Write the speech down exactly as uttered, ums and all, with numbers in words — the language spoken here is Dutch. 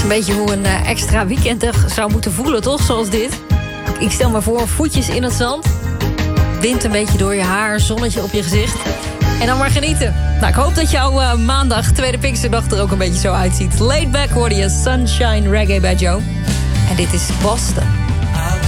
beetje hoe een uh, extra weekend er zou moeten voelen, toch? Zoals dit. Ik stel me voor, voetjes in het zand. Wind een beetje door je haar, zonnetje op je gezicht. En dan maar genieten. Nou, ik hoop dat jouw uh, maandag, tweede Pinksterdag, er ook een beetje zo uitziet. Laid back hoorde je Sunshine Reggae bij Joe. En dit is Boston.